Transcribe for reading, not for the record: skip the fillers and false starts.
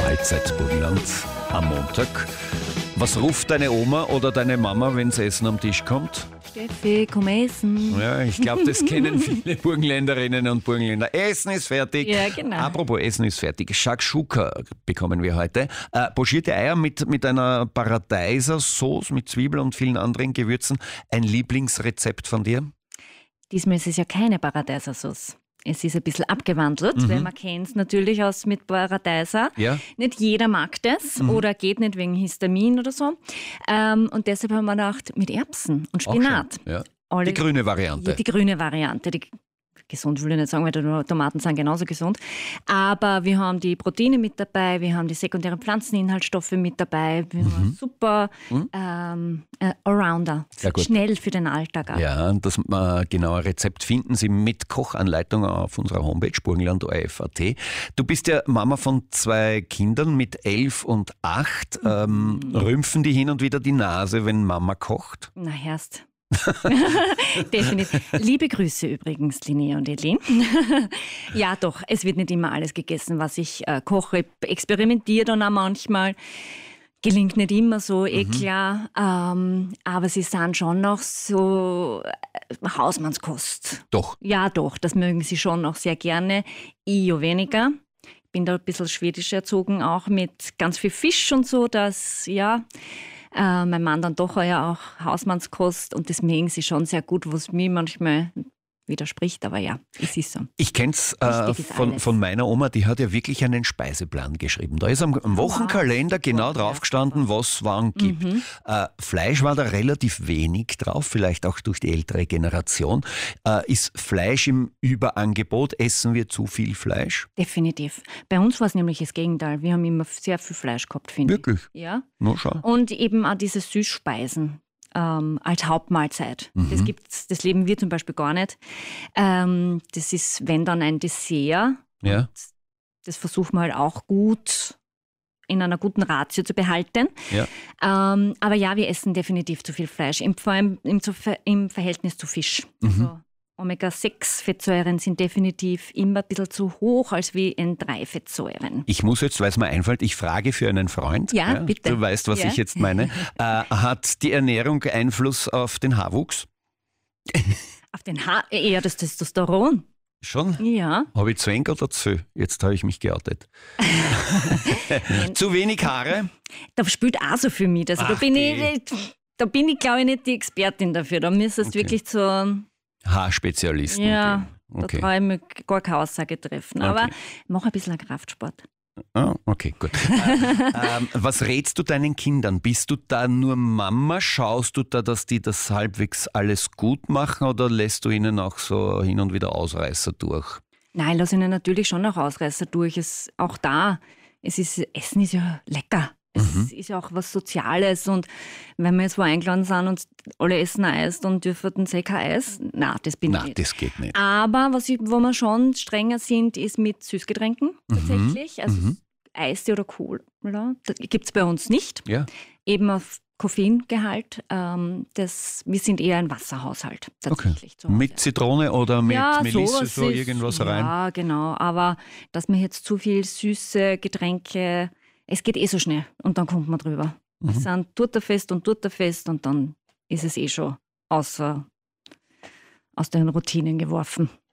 Mahlzeit Burgenland am Montag. Was ruft deine Oma oder deine Mama, wenn das Essen am Tisch kommt? Steffi, komm essen. Ja, ich glaube, das kennen viele Burgenländerinnen und Burgenländer. Essen ist fertig. Ja, genau. Apropos Essen ist fertig. Shakshuka bekommen wir heute. Pochierte Eier mit einer Paradeiser-Sauce, mit Zwiebel und vielen anderen Gewürzen. Ein Lieblingsrezept von dir? Diesmal ist es ja keine Paradeiser-Sauce. Es ist ein bisschen abgewandelt, weil man kennt es natürlich aus mit Paradeiser. Ja. Nicht jeder mag das oder geht nicht wegen Histamin oder so. Und deshalb haben wir gedacht, mit Erbsen und Spinat. Ja. Die grüne Variante. Ja, die grüne Variante. Die gesund will ich nicht sagen, weil die Tomaten sind genauso gesund. Aber wir haben die Proteine mit dabei, wir haben die sekundären Pflanzeninhaltsstoffe mit dabei. Wir haben super Allrounder. Sehr gut. Schnell für den Alltag auch. Ja, das genaue Rezept finden Sie mit Kochanleitung auf unserer Homepage burgenland.at. Du bist ja Mama von 2 Kindern mit 11 und 8. Rümpfen die hin und wieder die Nase, wenn Mama kocht? Na, erst. Definitiv. Liebe Grüße übrigens, Linnea und Edlin. Ja, doch, es wird nicht immer alles gegessen, was ich koche. Experimentiere dann auch manchmal. Gelingt nicht immer so, klar. Aber sie sind schon noch so Hausmannskost. Doch. Ja, doch, das mögen sie schon noch sehr gerne. Ich ja weniger. Ich bin da ein bisschen schwedisch erzogen, auch mit ganz viel Fisch und so, dass, ja... mein Mann dann doch ja auch Hausmannskost und das mögen sie schon sehr gut, was mir manchmal widerspricht, aber ja, es ist so. Ich kenne es von meiner Oma, die hat ja wirklich einen Speiseplan geschrieben. Da ist am Wochenkalender genau drauf gestanden, was wann gibt. Fleisch war da relativ wenig drauf, vielleicht auch durch die ältere Generation. Ist Fleisch im Überangebot? Essen wir zu viel Fleisch? Definitiv. Bei uns war es nämlich das Gegenteil. Wir haben immer sehr viel Fleisch gehabt, finde ich. Wirklich? Ja. Na, schau. Und eben auch diese Süßspeisen. Als Hauptmahlzeit. Das leben wir zum Beispiel gar nicht. Das ist, wenn dann ein Dessert. Ja. Das versuchen wir halt auch gut in einer guten Ratio zu behalten. Ja. Aber ja, wir essen definitiv zu viel Fleisch, vor allem im Verhältnis zu Fisch. Also Omega-6-Fettsäuren sind definitiv immer ein bisschen zu hoch als wie N3-Fettsäuren. Ich muss jetzt, weil es mir einfällt, ich frage für einen Freund. Ja, bitte. Du weißt, was Ja. ich jetzt meine. Hat die Ernährung Einfluss auf den Haarwuchs? Auf den eher das Testosteron. Schon? Ja. Habe ich zu wenig oder zu viel? Jetzt habe ich mich geoutet. Zu wenig Haare? Da spielt auch so viel mit. Also da bin ich, glaube ich, nicht die Expertin dafür. Da müsstest du wirklich so... Haarspezialisten. Ja, Okay. da traue ich mir gar keine Aussage treffen. Aber mach ein bisschen Kraftsport. Ah, okay, gut. Was rätst du deinen Kindern? Bist du da nur Mama? Schaust du da, dass die das halbwegs alles gut machen oder lässt du ihnen auch so hin und wieder Ausreißer durch? Nein, lass ihnen natürlich schon noch Ausreißer durch. Essen ist ja lecker. Es ist ja auch was Soziales und wenn wir jetzt wo eingeladen sind und alle essen Eis, dann dürfen sie kein Eis. Nein, das bin ich nicht. Das geht nicht. Aber wo wir schon strenger sind, ist mit Süßgetränken tatsächlich. Also Eis oder Cola, das gibt es bei uns nicht. Ja. Eben auf Koffeingehalt. Wir sind eher ein Wasserhaushalt tatsächlich. Okay. Mit Zitrone oder mit Melisse sowas so irgendwas rein? Ja, genau. Aber dass man jetzt zu viel süße Getränke, es geht so schnell und dann kommt man drüber. Es sind Turterfest und dann ist es schon aus den Routinen geworfen.